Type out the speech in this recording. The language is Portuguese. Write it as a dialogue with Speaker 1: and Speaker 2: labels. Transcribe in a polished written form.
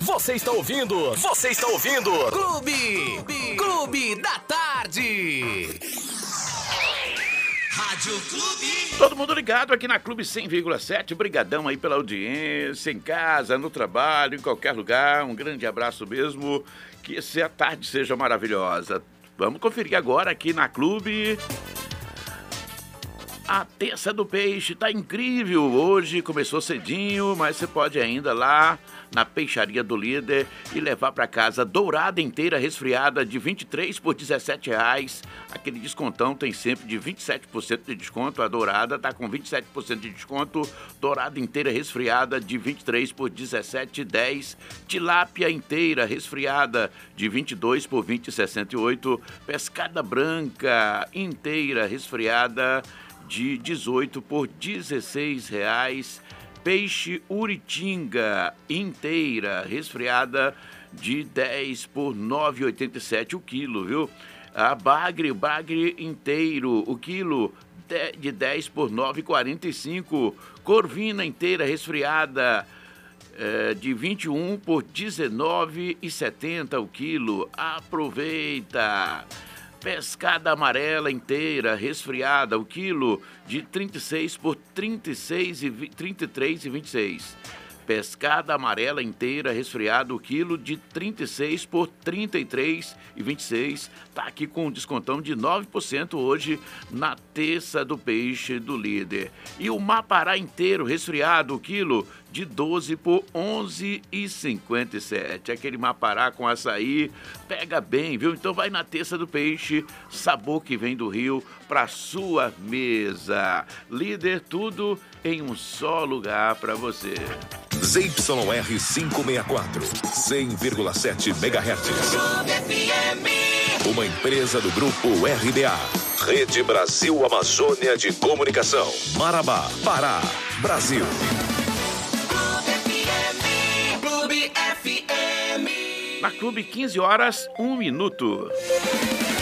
Speaker 1: Você está ouvindo Clube da Tarde.
Speaker 2: Rádio Clube.
Speaker 3: Todo mundo ligado aqui na Clube 100,7. Brigadão aí pela audiência, em casa, no trabalho, em qualquer lugar. Um grande abraço mesmo. Que essa tarde seja maravilhosa. Vamos conferir agora aqui na Clube. A Terça do Peixe tá incrível. Hoje começou cedinho, mas você pode ainda lá na Peixaria do Líder e levar para casa dourada inteira resfriada de 23 por R$17. Aquele descontão tem sempre de 27% de desconto. A dourada tá com 27% de desconto. Dourada inteira resfriada de 23 por R$17,10. Tilápia inteira resfriada de 22 por R$20,68. Pescada branca inteira resfriada de 18 por R$16. Peixe uritinga inteira resfriada de 10 por R$9,87 o quilo, viu? A bagre inteiro, o quilo de 10 por R$9,45. Corvina inteira resfriada de 21 por R$19,70 o quilo. Aproveita! Pescada amarela inteira, resfriada, o quilo de 36 por R$33,26. Pescada amarela inteira, resfriada, o quilo de 36 por R$33,26. Tá aqui com um descontão de 9% hoje na Terça do Peixe do Líder. E o mapará inteiro, resfriado, o quilo de 12 por R$11,57. Aquele mapará com açaí pega bem, viu? Então vai na Terça do Peixe, sabor que vem do Rio para sua mesa. Líder, tudo em um só lugar para você.
Speaker 4: ZYR 564, 100,7 MHz. Uma empresa do Grupo RBA. Rede Brasil Amazônia de Comunicação. Marabá, Pará, Brasil.
Speaker 1: Clube FM.
Speaker 3: Na Clube, 15 horas, 1 minuto.